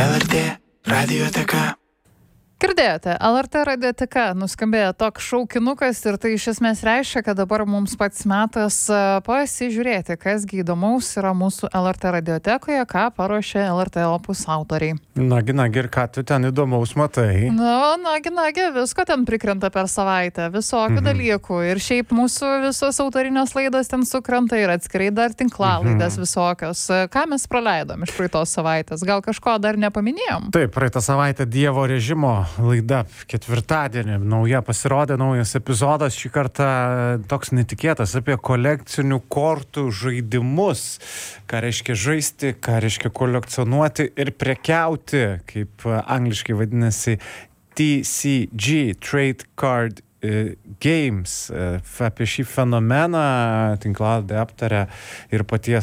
LRT Radioteka. Girdėjote, LRT Radioteka nuskambėjo toks šaukinukas ir tai iš esmės reiškia, kad dabar mums pats metas pasižiūrėti, kasgi įdomaus yra mūsų LRT Radiotekoje, ką paruošė LRT Opus autoriai. Nagi, ir ką tu ten įdomaus matai? Nagi, visko ten prikrenta per savaitę, visokių dalykų. Ir šiaip mūsų visos autorinės laidos ten sukrenta ir atskirai dar tinklalaidės visokios. Ką mes praleidom iš praeitos savaitės? Gal kažko dar nepaminėjom? Taip, praeitą savaitę Dievo režimo laida ketvirtadienį. Pasirodė naujas epizodas, šį kartą toks netikėtas, apie kolekcinių kortų žaidimus. Ką reiškia žaisti, ką reiškia kolekcionuoti ir prekiauti, kaip angliškai vadinasi TCG, Trade Card Games. Apie šį fenomeną tinklalaidė aptarė ir paties